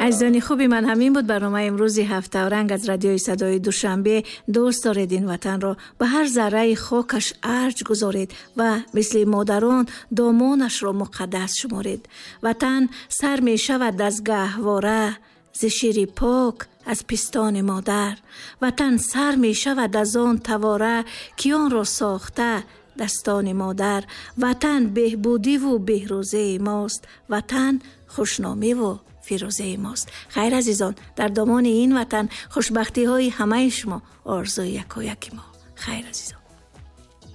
عزیزان خوبی من، همین بود برنامه امروزی هفته رنگ از رادیوی صدای دوشنبه. دوست دارید این وطن را به هر ذره خاکش ارج گذارید و مثل مادران دامانش را مقدس شمارید. وطن سر می شود از گهواره ز شیر پاک از پستان مادر. وطن سر می شود از آن تواره که آن را ساخته دستان مادر. وطن بهبودی و بهروزی ماست، وطن خوشنامی و فیروزه ماست. خیر عزیزان، در دامان این وطن خوشبختی های همه شما آرزوی یکایک ما. خیر عزیزان.